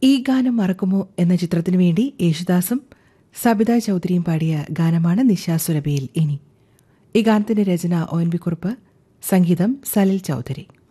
ഈ ഗാനം മറക്കുമോ എന്ന ചിത്രത്തിനു വേണ്ടി യേശുദാസും സബിത ചൌധരിയും പാടിയ ഗാനമാണ് നിശാസുരഭിയിൽ ഇനി. ഈ ഗാനത്തിന്റെ രചന ONV കുറുപ്പ്, സംഗീതം സലിൽ ചൌധരി.